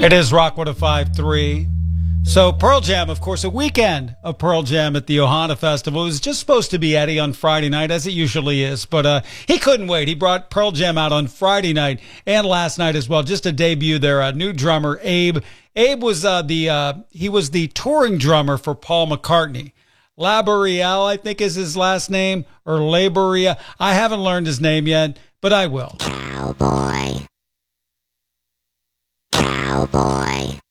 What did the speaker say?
It is Rock 105.3. So Pearl Jam, of course, a weekend of Pearl Jam at the Ohana Festival. It was just supposed to be Eddie on Friday night, as it usually is, but he couldn't wait. He brought Pearl Jam out on Friday night and last night as well, just to debut their new drummer, Abe. Abe was he was the touring drummer for Paul McCartney. Laboriel, I think is his last name, or Laboria. I haven't learned his name yet, but I will. Cowboy. Cowboy.